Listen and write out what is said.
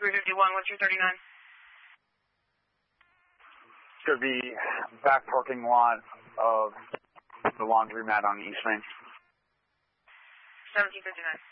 351, what's your 39? It's going to be back parking lot of the laundromat on East Main. 1759.